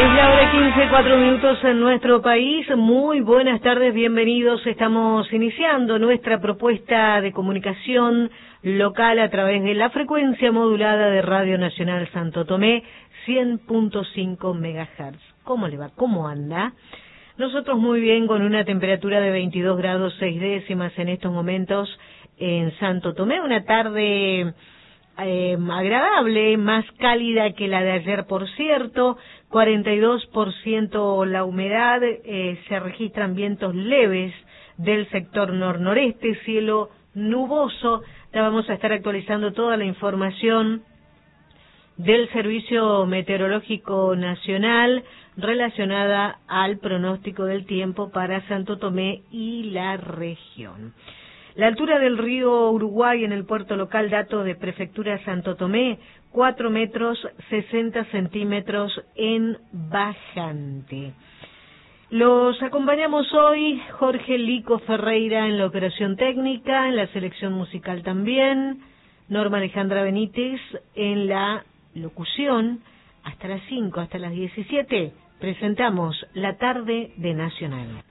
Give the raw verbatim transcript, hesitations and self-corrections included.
Es la hora quince, cuatro minutos en nuestro país. Muy buenas tardes, bienvenidos. Estamos iniciando nuestra propuesta de comunicación local a través de la frecuencia modulada de Radio Nacional Santo Tomé, cien punto cinco megahertz. ¿Cómo le va? ¿Cómo anda? Nosotros muy bien, con una temperatura de veintidós grados seis décimas en estos momentos en Santo Tomé. Una tarde eh, agradable, más cálida que la de ayer, por cierto. cuarenta y dos por ciento la humedad, eh, se registran vientos leves del sector nor-noreste, cielo nuboso. Ya vamos a estar actualizando toda la información del Servicio Meteorológico Nacional relacionada al pronóstico del tiempo para Santo Tomé y la región. La altura del río Uruguay en el puerto local, dato de Prefectura Santo Tomé, cuatro metros sesenta centímetros en bajante. Los acompañamos hoy Jorge Lico Ferreira en la operación técnica, en la selección musical también, Norma Alejandra Benítez en la locución. Hasta las cinco, hasta las diecisiete, presentamos La Tarde de Nacional.